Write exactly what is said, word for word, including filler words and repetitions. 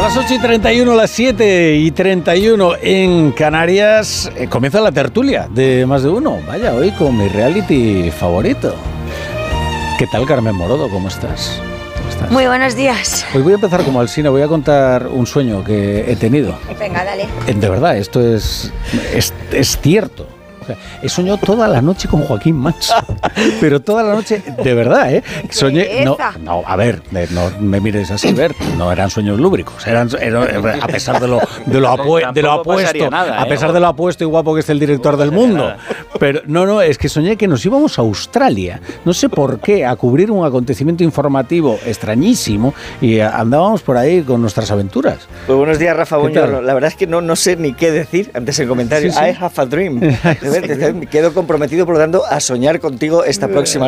las ocho y treinta y uno, las siete y treinta y uno en Canarias, eh, comienza la tertulia de Más de Uno. Vaya, hoy con mi reality favorito. ¿Qué tal, Carmen Morodo? ¿Cómo estás? ¿Cómo estás? Muy buenos días. Hoy voy a empezar como Alsina, voy a contar un sueño que he tenido. Venga, dale. De verdad, esto es, es, es cierto. He soñado toda la noche con Joaquín Manso, pero toda la noche, de verdad, ¿eh? Soñé, no, no, a ver, no me mires así, Bert, no eran sueños lúbricos, eran, eran a pesar de lo, de lo, apue, de lo apuesto, nada, ¿eh? A pesar de lo apuesto y guapo que es el director del mundo, pero no, no, es que soñé que nos íbamos a Australia, no sé por qué, a cubrir un acontecimiento informativo extrañísimo y andábamos por ahí con nuestras aventuras. Pues buenos días, Rafa Buñuelo. La verdad es que no, no sé ni qué decir antes el comentario. Sí, sí. I have a dream. Me quedo comprometido, por lo tanto, a soñar contigo esta próxima